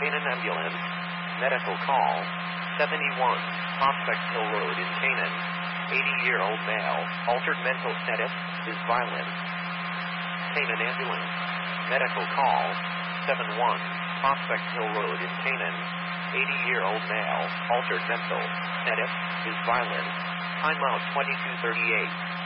Canaan ambulance. Medical call. 71 Prospect Hill Road in Canaan. 80-year-old male. Altered mental status. Is violent. Canaan ambulance. Medical call. 71 Prospect Hill Road in Canaan. 80-year-old male. Altered mental status. Is violent. Timeout 2238.